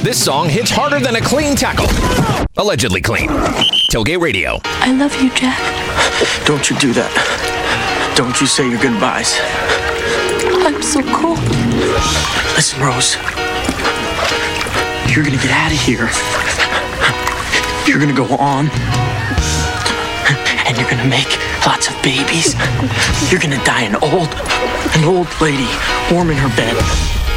This song hits harder than a clean tackle. Allegedly clean. Tailgate Radio. I love you, Jack. Don't you do that. Don't you say your goodbyes. I'm so cold. Listen, Rose. You're gonna get out of here. You're gonna go on. And you're gonna make lots of babies. You're gonna die an old lady warm in her bed.